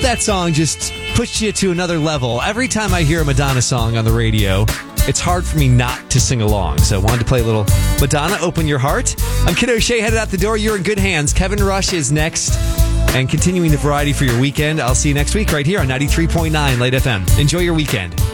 that song just pushed you to another level. Every time I hear a Madonna song on the radio, it's hard for me not to sing along. So I wanted to play a little Madonna, Open Your Heart. I'm Kid O'Shea, headed out the door. You're in good hands. Kevin Rush is next. And continuing the variety for your weekend. I'll see you next week right here on 93.9 Late FM. Enjoy your weekend.